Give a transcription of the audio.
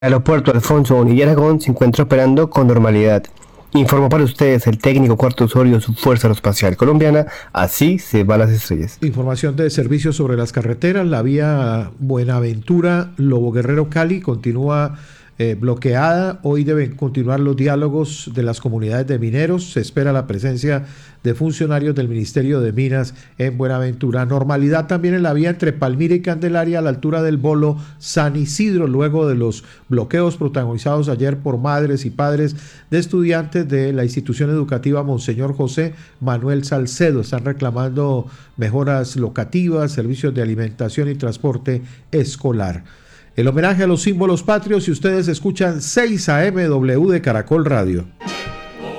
El aeropuerto Alfonso Bonilla Aragón se encuentra operando con normalidad. Informó para ustedes el técnico Cuarto Osorio de su Fuerza Aeroespacial Colombiana. Así se van las estrellas. Información de servicios sobre las carreteras. La vía Buenaventura-Lobo Guerrero-Cali continúa bloqueada. Hoy deben continuar los diálogos de las comunidades de mineros. Se espera la presencia de funcionarios del Ministerio de Minas en Buenaventura. Normalidad también en la vía entre Palmira y Candelaria a la altura del Bolo San Isidro, luego de los bloqueos protagonizados ayer por madres y padres de estudiantes de la institución educativa Monseñor José Manuel Salcedo. Están reclamando mejoras locativas, servicios de alimentación y transporte escolar. El homenaje a los símbolos patrios, y ustedes escuchan 6 AM W de Caracol Radio.